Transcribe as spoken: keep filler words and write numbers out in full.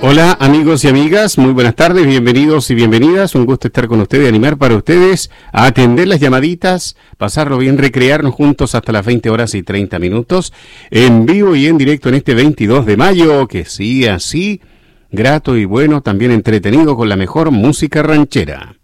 Hola amigos y amigas, muy buenas tardes, bienvenidos y bienvenidas, un gusto estar con ustedes, animar para ustedes a atender las llamaditas, pasarlo bien, recrearnos juntos hasta las veinte horas y treinta minutos, en vivo y en directo en este veintidós de mayo, que sigue así, grato y bueno, también entretenido con la mejor música ranchera.